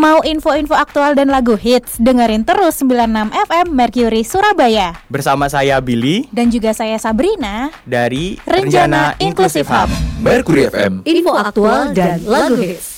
Mau info-info aktual dan lagu hits? Dengerin terus 96 FM Mercury Surabaya. Bersama saya Billy dan juga saya Sabrina dari Rencana Inclusive Hub. Mercury FM. Info aktual dan lagu hits.